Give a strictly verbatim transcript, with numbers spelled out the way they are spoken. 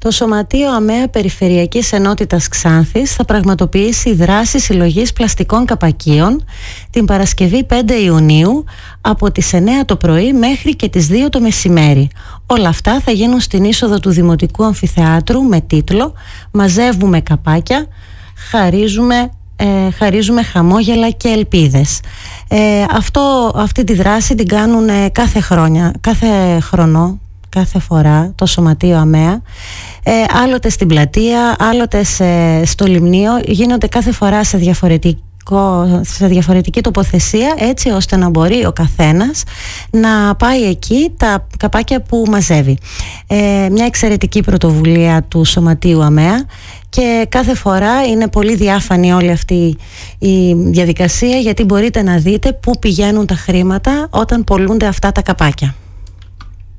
Το Σωματείο ΑΜΕΑ Περιφερειακής Ενότητας Ξάνθης θα πραγματοποιήσει δράση συλλογής πλαστικών καπακίων την Παρασκευή πέντε Ιουνίου από τις εννέα το πρωί μέχρι και τις δύο το μεσημέρι. Όλα αυτά θα γίνουν στην είσοδο του Δημοτικού Αμφιθεάτρου με τίτλο «Μαζεύουμε καπάκια, χαρίζουμε, ε, χαρίζουμε χαμόγελα και ελπίδες». Ε, αυτό, αυτή τη δράση την κάνουν ε, κάθε χρόνια, κάθε χρονό, κάθε φορά το Σωματείο ΑΜΕΑ, ε, άλλοτε στην πλατεία, άλλοτε σε, στο Λιμνίο, γίνονται κάθε φορά σε διαφορετικό, σε διαφορετική τοποθεσία, έτσι ώστε να μπορεί ο καθένας να πάει εκεί τα καπάκια που μαζεύει. Ε, μια εξαιρετική πρωτοβουλία του Σωματείου ΑΜΕΑ και κάθε φορά είναι πολύ διάφανη όλη αυτή η διαδικασία, γιατί μπορείτε να δείτε πού πηγαίνουν τα χρήματα όταν πωλούνται αυτά τα καπάκια.